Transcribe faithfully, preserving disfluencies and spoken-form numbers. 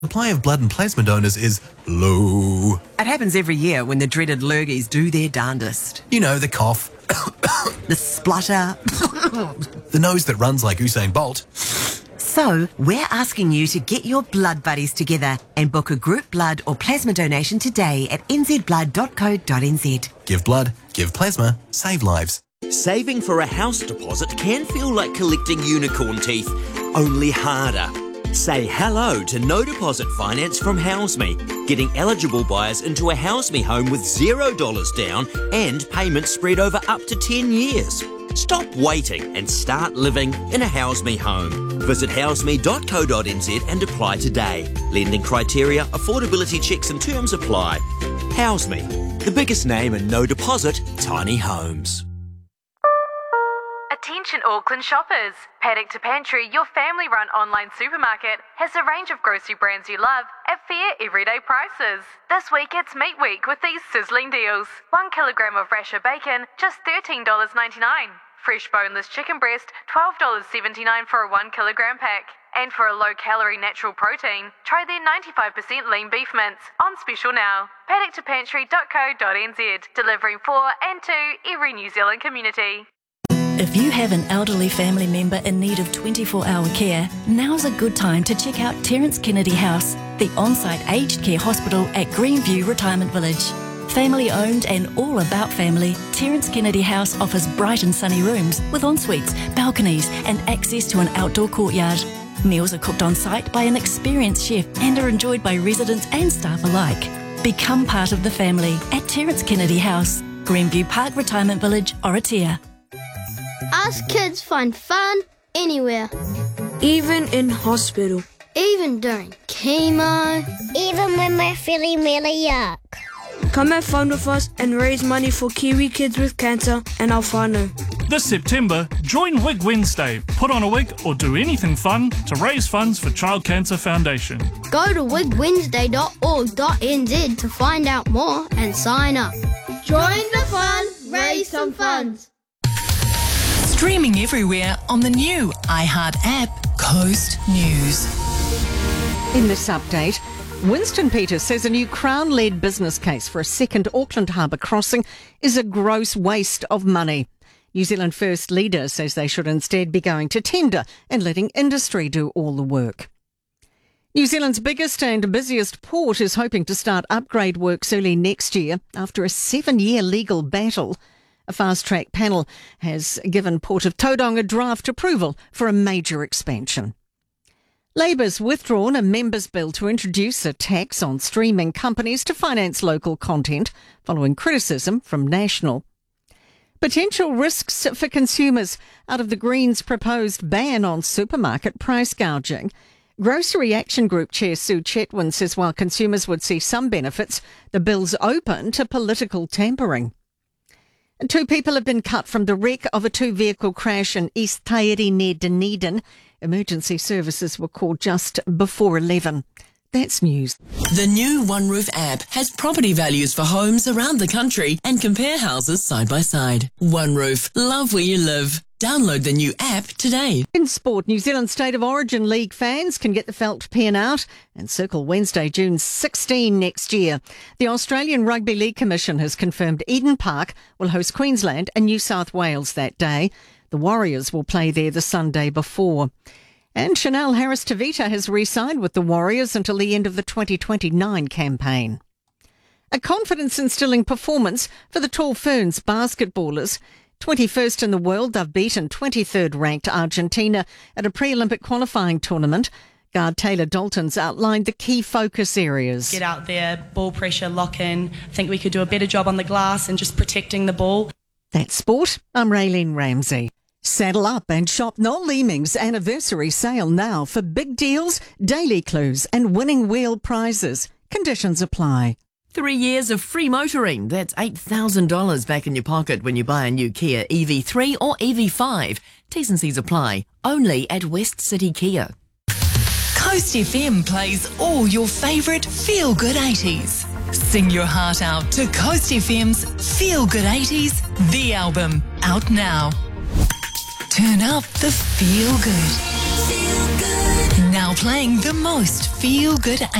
Supply of blood and plasma donors is low. It happens every year when the dreaded lurgies do their darndest. You know, the cough, The splutter. the nose that runs like Usain Bolt. So, we're asking you to get your blood buddies together and book a group blood or plasma donation today at n z blood dot co dot n z. Give blood, give plasma, save lives. Saving for a house deposit can feel like collecting unicorn teeth, only harder. Say hello to no deposit finance from HouseMe, getting eligible buyers into a HouseMe home with zero dollars down and payments spread over up to ten years. Stop waiting and start living in a HouseMe home. Visit houseme dot co dot n z and apply today. Lending criteria, affordability checks and terms apply. HouseMe, the biggest name in no deposit tiny homes. Attention Auckland shoppers! Paddock to Pantry, your family-run online supermarket, has a range of grocery brands you love at fair everyday prices. This week it's Meat Week with these sizzling deals. One kilogram of rasher bacon, just thirteen dollars ninety-nine. Fresh boneless chicken breast, twelve dollars seventy-nine for a one kilogram pack. And for a low-calorie natural protein, try their ninety-five percent lean beef mince, on special now. paddock to pantry dot co dot n z, delivering for and to every New Zealand community. If you have an elderly family member in need of twenty-four hour care, now's a good time to check out Terence Kennedy House, the on-site aged care hospital at Greenview Retirement Village. Family owned and all about family, Terence Kennedy House offers bright and sunny rooms with en-suites, balconies and access to an outdoor courtyard. Meals are cooked on site by an experienced chef and are enjoyed by residents and staff alike. Become part of the family at Terence Kennedy House, Greenview Park Retirement Village, Oratia. Us kids find fun anywhere. Even in hospital. Even during chemo. Even when we're feeling really yuck. Come have fun with us and raise money for Kiwi kids with cancer and our whānau. This September, join Wig Wednesday. Put on a wig or do anything fun to raise funds for Child Cancer Foundation. Go to wig wednesday dot org dot n z to find out more and sign up. Join the fun, raise some funds. Streaming everywhere on the new iHeart app, Coast News. In this update, Winston Peters says a new Crown-led business case for a second Auckland Harbour crossing is a gross waste of money. New Zealand First leader says they should instead be going to tender and letting industry do all the work. New Zealand's biggest and busiest port is hoping to start upgrade works early next year after a seven-year legal battle. A fast-track panel has given Port of Tauranga draft approval for a major expansion. Labour's withdrawn a members' bill to introduce a tax on streaming companies to finance local content, following criticism from National. Potential risks for consumers out of the Greens' proposed ban on supermarket price gouging. Grocery Action Group Chair Sue Chetwin says while consumers would see some benefits, the bill's open to political tampering. And two people have been cut from the wreck of a two-vehicle crash in East Tairi near Dunedin. Emergency services were called just before eleven. That's news. The new OneRoof app has property values for homes around the country and compare houses side by side. OneRoof, love where you live. Download the new app today. In sport, New Zealand State of Origin League fans can get the felt pen out and circle Wednesday, June sixteenth next year. The Australian Rugby League Commission has confirmed Eden Park will host Queensland and New South Wales that day. The Warriors will play there the Sunday before. And Chanel Harris-Tavita has re-signed with the Warriors until the end of the twenty twenty-nine campaign. A confidence-instilling performance for the Tall Ferns basketballers. twenty-first in the world, they've beaten twenty-third ranked Argentina at a pre-Olympic qualifying tournament. Guard Taylor Dalton's outlined the key focus areas. Get out there, ball pressure, lock in. I think we could do a better job on the glass and just protecting the ball. That's sport. I'm Raylene Ramsey. Saddle up and shop Noel Leeming's anniversary sale now for big deals, daily clues and winning wheel prizes. Conditions apply. Three years of free motoring. That's eight thousand dollars back in your pocket when you buy a new Kia E V three or E V five. T's and C's apply. Only at West City Kia. Coast F M plays all your favourite feel-good eighties. Sing your heart out to Coast F M's Feel Good eighties, the album, out now. Turn up the feel good. Feel good. Now playing the most feel good